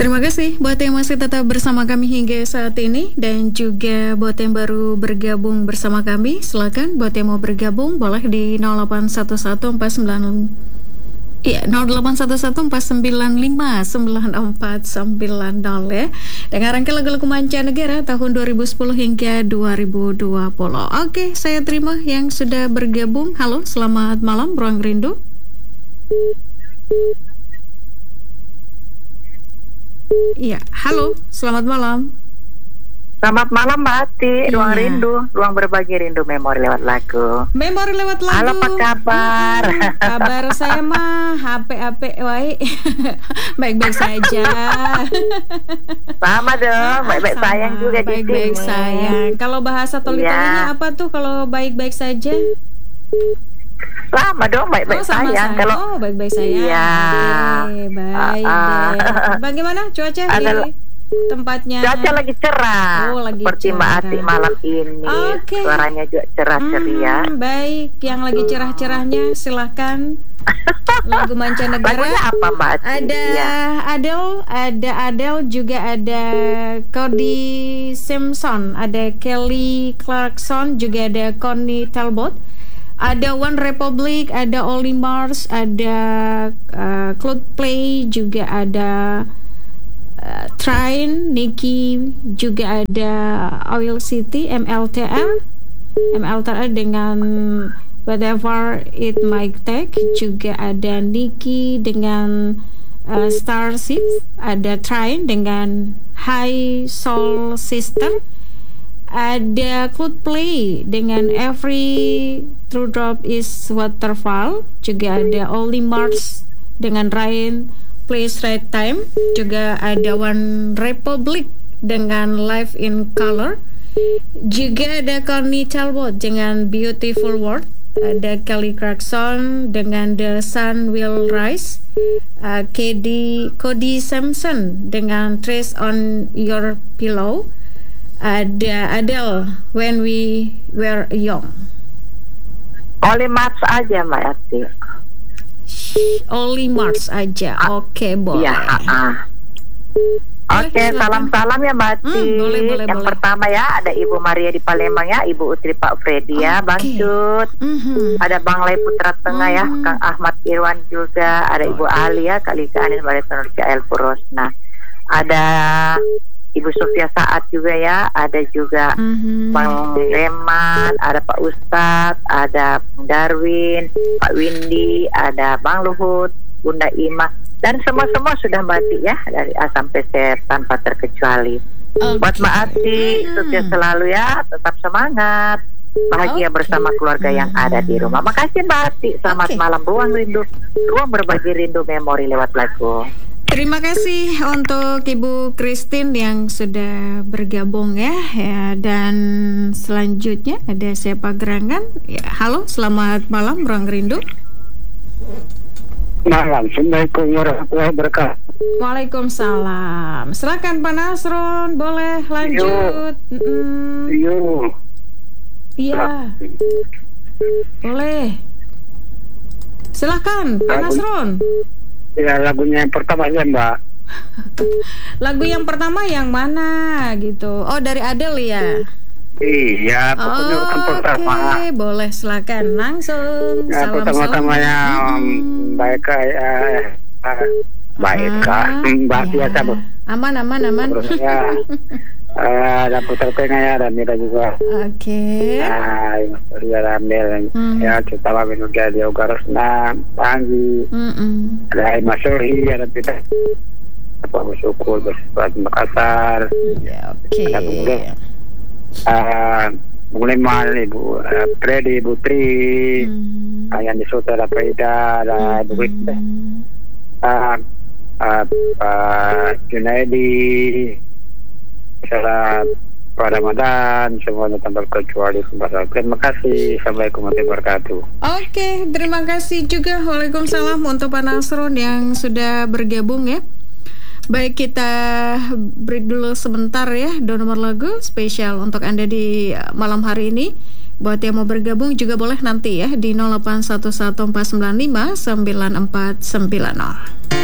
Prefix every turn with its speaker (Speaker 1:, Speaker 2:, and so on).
Speaker 1: Terima kasih buat yang masih tetap bersama kami hingga saat ini, dan juga buat yang baru bergabung bersama kami, silakan buat yang mau bergabung boleh di 081149 ya 0811495940 ya. Dengarkan lagu-lagu mancanegara tahun 2010 hingga 2020. Oke, saya terima yang sudah bergabung. Halo, selamat malam Ruang Rindu. Iya, halo, selamat malam.
Speaker 2: Selamat malam Mbak Ati, Ruang Rindu, ruang berbagi rindu memori lewat lagu.
Speaker 1: Memori lewat lagu.
Speaker 2: Halo, apa kabar?
Speaker 1: Kabar saya mah HP wae. Baik-baik saja.
Speaker 2: Sama dong, baik-baik sayang juga di sini.
Speaker 1: Baik-baik sayang. Kalau bahasa toli-tolinya apa tuh kalau baik-baik saja?
Speaker 2: Sama dong, baik-baik sayang.
Speaker 1: Kalau baik-baik sayang.
Speaker 2: Iya.
Speaker 1: Oke, baik deh. Bagaimana cuaca di tempatnya?
Speaker 2: Cuaca lagi cerah.
Speaker 1: Lagi
Speaker 2: seperti
Speaker 1: cerah.
Speaker 2: Mbak Ati malam ini.
Speaker 1: Oke.
Speaker 2: Suaranya juga cerah ceria.
Speaker 1: Baik, yang lagi cerah-cerahnya silahkan. Lagu mancanegara.
Speaker 2: Lagunya apa Mbak Ati?
Speaker 1: Ada Adele, juga ada Cody Simpson, ada Kelly Clarkson, juga ada Connie Talbot. Ada One Republic, ada Olly Mars, ada Coldplay, juga ada Train, Nicki, juga ada Oil City, MLTR dengan Whatever It Might Take, juga ada Nicki dengan Starship, ada Train dengan High Soul Sister, ada Coldplay dengan Every True Drop Is Waterfall, juga ada Olly Mars dengan Rain Place Right Time, juga ada One Republic dengan Life in Color, juga ada Connie Talbot dengan Beautiful World, ada Kelly Clarkson dengan The Sun Will Rise, Cody Simpson dengan Trace on Your Pillow, ada Adele When We Were Young.
Speaker 2: Olly Mars aja Mbak Ati.
Speaker 1: Olly Mars aja. Oke, boleh.
Speaker 2: Ya, Oke, salam-salam ya Mbak Ati.
Speaker 1: Boleh.
Speaker 2: Yang pertama ya ada Ibu Maria di Palembang ya, Ibu Utri Pak Fredi ya, Bang Cut. Ada Bang Lai Putra Tengah ya, Kang Ahmad Irwan juga, ada Ibu Ali ya, Kak Lisa Anis Barisa Nurja El Purosna. Ada Ibu Sofia Saat juga ya, ada juga Bang Reman, ada Pak Ustadz, ada Bang Darwin, Pak Windy, ada Bang Luhut, Bunda Ima, dan semua sudah Mbak Ati ya, dari A sampai Z tanpa terkecuali. Buat Mbak Ati, sukses selalu ya, tetap semangat, bahagia bersama keluarga yang ada di rumah. Makasih Mbak Ati, selamat malam Ruang Rindu, ruang berbagi rindu memori lewat lagu.
Speaker 1: Terima kasih untuk Ibu Christine yang sudah bergabung ya, dan selanjutnya ada siapa gerangan ya. Halo, selamat malam Ruang Rindu.
Speaker 3: Malam, Assalamualaikum warahmatullahi wabarakatuh.
Speaker 1: Waalaikumsalam. Silakan Pak Nasron, boleh lanjut. Iya, boleh. Silakan Pak Nasron.
Speaker 3: Ya, lagunya yang pertama aja Mbak.
Speaker 1: Lagu yang pertama yang mana gitu? Oh, dari Adele ya?
Speaker 3: Iya, pokoknya urutan pertama.
Speaker 1: Oke, boleh silakan langsung.
Speaker 3: Ya, pertama-tamanya baik Mbak biasa Bu.
Speaker 1: Aman.
Speaker 3: Terus ya, ada Putra Tengah ya, dan Mira juga.
Speaker 1: Oke.
Speaker 3: Ya Ramel, ya kita Wabin juga dia Ugarosna, Panggi, ada Ima Sohi, ada Pita, apa bersyukur bersyukur Makassar.
Speaker 1: Ya, oke.
Speaker 3: Ada kemudian Mengulimal Ibu Fredi, Ibu Tri, yang di Sultan ada Faida, ada Ibu Wita, Junaidi, salah Pak Ramadan, semuanya tanpa kecuali. Terima kasih. Assalamualaikum warahmatullahi wabarakatuh.
Speaker 1: Oke, terima kasih juga. Waalaikumsalam untuk Pak Nasron yang sudah bergabung ya. Baik, kita break dulu sebentar ya. Dua nomor lagu spesial untuk Anda di malam hari ini. Buat yang mau bergabung juga boleh nanti ya di 0811495940.